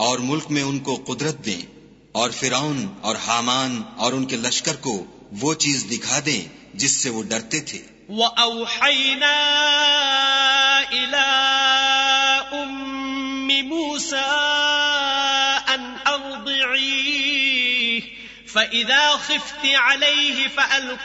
और मुल्क में उनको कुदरत दें और फिरौन और हामान और उनके लश्कर को वो चीज दिखा दें जिससे वो डरते थे। वअौहैना इला उम्मि मूसा अन अर्दिईह फ़इज़ा ख़िफ़्ति अलैहि फ़अल्क़ीह